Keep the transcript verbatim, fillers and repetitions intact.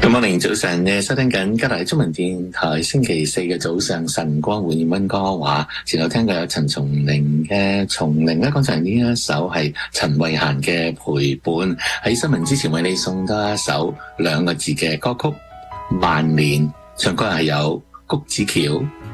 咁我哋早上咧收聽緊加拿大中文電台星期四嘅早上晨光換言溫歌話，前頭聽過有陳松伶嘅《松伶》咧，剛才呢一首係陳慧嫻嘅《陪伴》。喺新聞之前為你送多一首兩個字嘅歌曲《萬年》，唱歌係有谷子喬